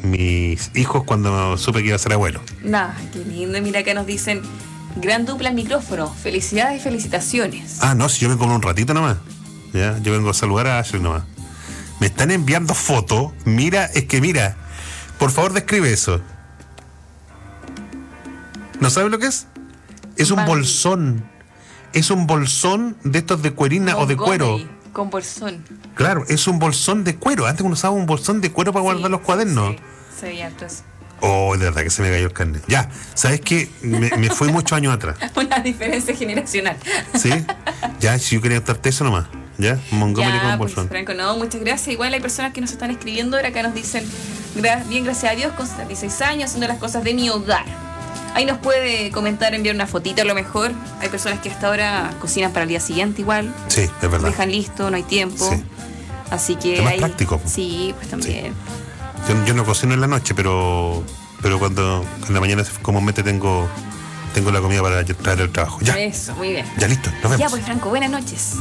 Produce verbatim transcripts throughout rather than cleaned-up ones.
mis hijos cuando supe que iba a ser abuelo. Nah, qué lindo. Mira, acá nos dicen, gran dupla al micrófono. Felicidades y felicitaciones. Ah, no, si yo vengo en un ratito nomás. ¿Ya? Yo vengo a saludar a Ashley nomás. Me están enviando fotos. Mira, es que mira. Por favor, describe eso. ¿No sabes lo que es? Es un Bambi. bolsón. Es un bolsón de estos de cuerina o de cuero. Con bolsón. Claro, es un bolsón de cuero. Antes uno usaba un bolsón de cuero para Sí, guardar los cuadernos. Sí, sí, sí, entonces. Oh, de verdad que se me cayó el carnet. Ya, ¿sabes qué? Me, me fui muchos años atrás. Una diferencia generacional. ¿Sí? Ya, si yo quería optarte eso nomás. ¿Ya? Montgomery Ya, con pues, bolsón. Franco, no, muchas gracias. Igual hay personas que nos están escribiendo ahora, acá nos dicen, gra- bien, gracias a Dios, con setenta y seis años, haciendo las cosas de mi hogar. Ahí nos puede comentar, enviar una fotito a lo mejor. Hay personas que hasta ahora cocinan para el día siguiente igual. Sí, es verdad. Dejan listo, no hay tiempo. Sí. Así que Es más ahí, práctico. Sí, pues también. Yo, yo no cocino en la noche, pero pero cuando en la mañana comúnmente tengo tengo la comida para traer el trabajo. Ya. Eso, muy bien. Ya listo, nos vemos. Ya, pues Franco, buenas noches.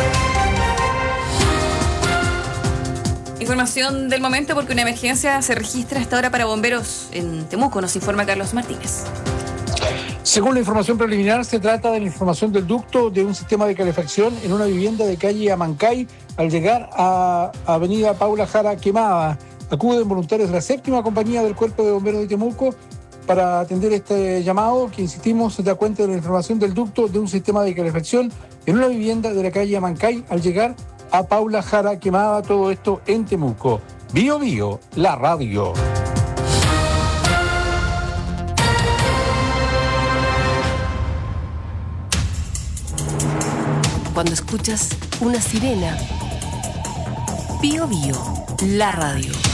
Información del momento porque una emergencia se registra hasta ahora para bomberos en Temuco, nos informa Carlos Martínez. Según la información preliminar, se trata de la información del ducto de un sistema de calefacción en una vivienda de calle Amancay al llegar a avenida Paula Jara Quemada. Acuden voluntarios de la séptima compañía del Cuerpo de Bomberos de Temuco para atender este llamado que, insistimos, se da cuenta de la información del ducto de un sistema de calefacción en una vivienda de la calle Amancay al llegar a Paula Jara Quemada, todo esto en Temuco. Bio Bio, la radio. Cuando escuchas una sirena, Bio Bio, la radio.